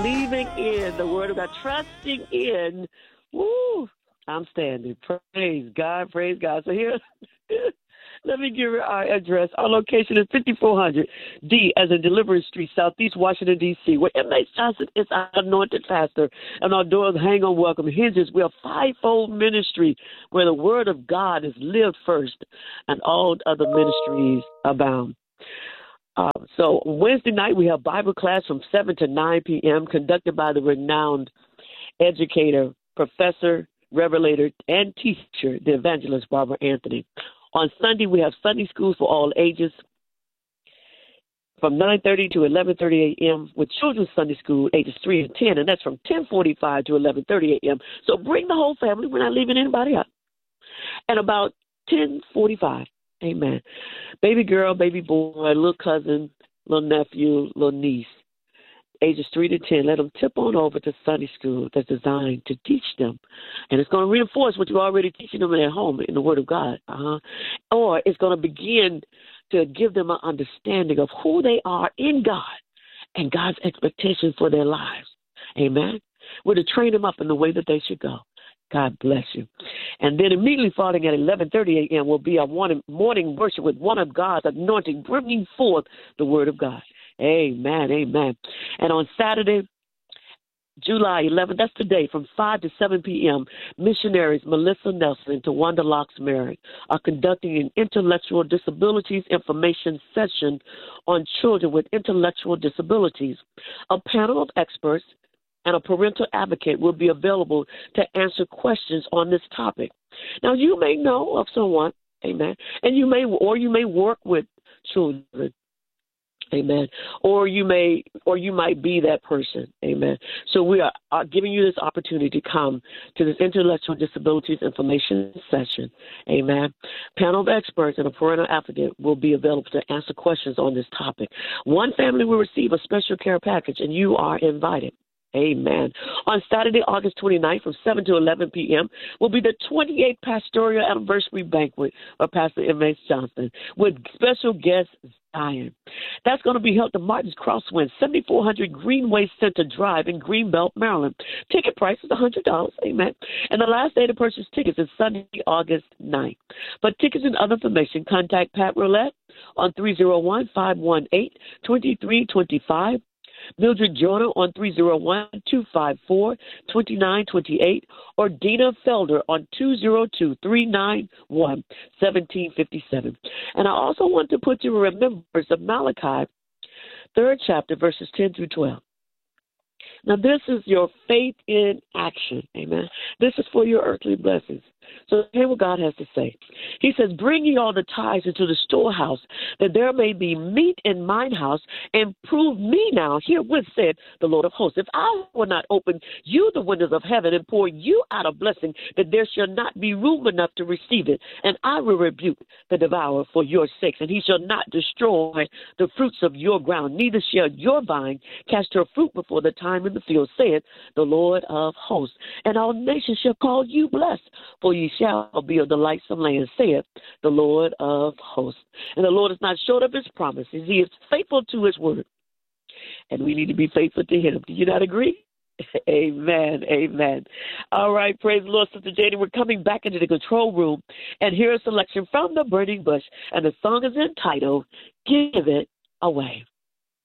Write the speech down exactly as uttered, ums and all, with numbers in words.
believing in the word of God, trusting in, woo, I'm standing. Praise God, praise God. So here, let me give you our address. Our location is fifty-four hundred D as in Deliverance Street, Southeast Washington, D C, where M H Johnson is our anointed pastor, and our doors hang on welcome hinges. We're a fivefold ministry where the word of God is lived first and all other ministries abound. Uh, so Wednesday night we have Bible class from seven to nine p.m. conducted by the renowned educator, professor, revelator, and teacher, the evangelist Barbara Anthony. On Sunday, we have Sunday school for all ages from nine thirty to eleven thirty a.m. with children's Sunday school ages three and ten, and that's from ten forty-five to eleven thirty a.m. So bring the whole family. We're not leaving anybody out. And about ten forty-five, amen, baby girl, baby boy, little cousin, little nephew, little niece, ages three to ten, let them tip on over to Sunday school that's designed to teach them. And it's going to reinforce what you're already teaching them at home in the Word of God. Uh-huh. Or it's going to begin to give them an understanding of who they are in God and God's expectations for their lives. Amen. We're to train them up in the way that they should go. God bless you. And then immediately following at eleven thirty a.m. will be our morning, morning worship with one of God's anointing, bringing forth the Word of God. Amen, amen. And on Saturday, July eleventh, that's today, from five to seven p.m., missionaries Melissa Nelson and Tawanda Locks Merritt are conducting an intellectual disabilities information session on children with intellectual disabilities. A panel of experts and a parental advocate will be available to answer questions on this topic. Now, you may know of someone, amen, and you may, or you may work with children, amen, or you may, or you might be that person, amen. So we are, are giving you this opportunity to come to this intellectual disabilities information session, amen. Panel of experts and a parental advocate will be available to answer questions on this topic. One family will receive a special care package, and you are invited. Amen. On Saturday, August twenty-ninth, from seven to eleven p.m., will be the twenty-eighth Pastoral Anniversary Banquet by Pastor M H Johnson with special guest Zion. That's going to be held at Martin's Crosswind, seventy-four hundred Greenway Center Drive in Greenbelt, Maryland. Ticket price is one hundred dollars. Amen. And the last day to purchase tickets is Sunday, August ninth. For tickets and other information, contact Pat Roulette on three oh one, five one eight, two three two five. Mildred Joyner on three oh one, two five four, two nine two eight, or Dina Felder on two oh two, three nine one, one seven five seven. And I also want to put you in remembrance of Malachi, third chapter, verses ten through twelve. Now, this is your faith in action, amen. This is for your earthly blessings. So hear what God has to say. He says, bring ye all the tithes into the storehouse, that there may be meat in mine house, and prove me now herewith, said the Lord of hosts. If I will not open you the windows of heaven and pour you out a blessing, that there shall not be room enough to receive it, and I will rebuke the devourer for your sakes, and he shall not destroy the fruits of your ground, neither shall your vine cast her fruit before the time in the field, saith the Lord of hosts. And all nations shall call you blessed, for ye shall be a delightsome land, saith the Lord of hosts. And the Lord is not short of his promises. He is faithful to his word. And we need to be faithful to him. Do you not agree? Amen. Amen. All right. Praise the Lord, Sister Janie. We're coming back into the control room. And here is a selection from the Burning Bush. And the song is entitled, Give It Away.